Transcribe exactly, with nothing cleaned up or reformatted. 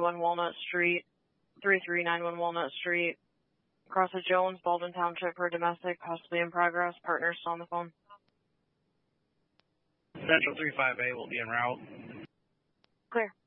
one Walnut Street, three three nine one Walnut Street, across the Jones, Baldwin Township for domestic, possibly in progress. Partners still on the phone. Central three five eight will be en route. Clear.